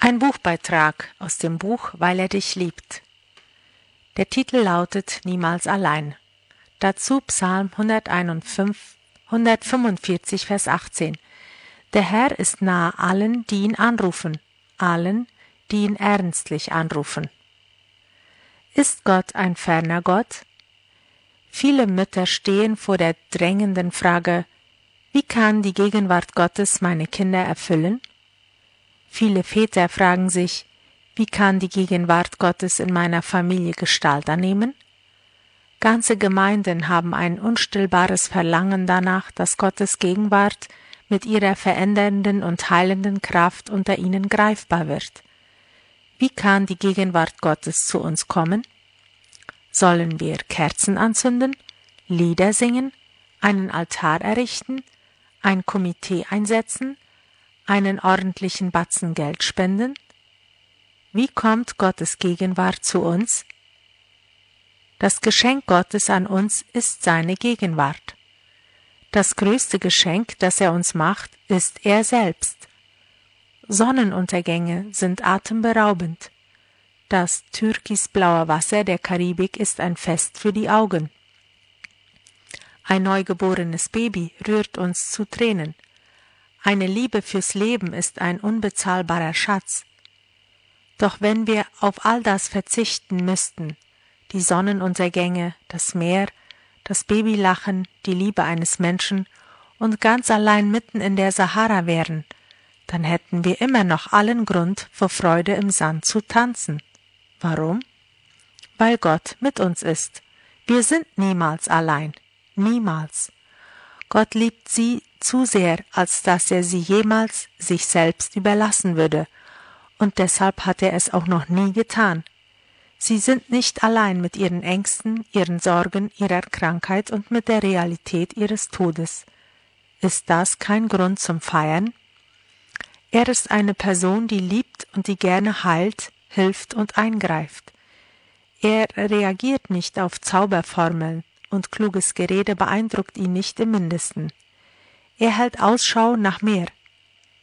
Ein Buchbeitrag aus dem Buch Weil er dich liebt. Der Titel lautet Niemals allein. Dazu Psalm 145, Vers 18. Der Herr ist nahe allen, die ihn anrufen, allen, die ihn ernstlich anrufen. Ist Gott ein ferner Gott? Viele Mütter stehen vor der drängenden Frage, wie kann die Gegenwart Gottes meine Kinder erfüllen? Viele Väter fragen sich, wie kann die Gegenwart Gottes in meiner Familie Gestalt annehmen? Ganze Gemeinden haben ein unstillbares Verlangen danach, dass Gottes Gegenwart mit ihrer verändernden und heilenden Kraft unter ihnen greifbar wird. Wie kann die Gegenwart Gottes zu uns kommen? Sollen wir Kerzen anzünden, Lieder singen, einen Altar errichten, ein Komitee einsetzen, einen ordentlichen Batzen Geld spenden? Wie kommt Gottes Gegenwart zu uns? Das Geschenk Gottes an uns ist seine Gegenwart. Das größte Geschenk, das er uns macht, ist er selbst. Sonnenuntergänge sind atemberaubend. Das türkisblaue Wasser der Karibik ist ein Fest für die Augen. Ein neugeborenes Baby rührt uns zu Tränen. Eine Liebe fürs Leben ist ein unbezahlbarer Schatz. Doch wenn wir auf all das verzichten müssten, die Sonnenuntergänge, das Meer, das Babylachen, die Liebe eines Menschen und ganz allein mitten in der Sahara wären, dann hätten wir immer noch allen Grund, vor Freude im Sand zu tanzen. Warum? Weil Gott mit uns ist. Wir sind niemals allein. Niemals. Gott liebt sie zu sehr, als dass er sie jemals sich selbst überlassen würde, und deshalb hat er es auch noch nie getan. Sie sind nicht allein mit ihren Ängsten, ihren Sorgen, ihrer Krankheit und mit der Realität ihres Todes. Ist das kein Grund zum Feiern? Er ist eine Person, die liebt und die gerne heilt, hilft und eingreift. Er reagiert nicht auf Zauberformeln, und kluges Gerede beeindruckt ihn nicht im Mindesten. Er hält Ausschau nach mehr,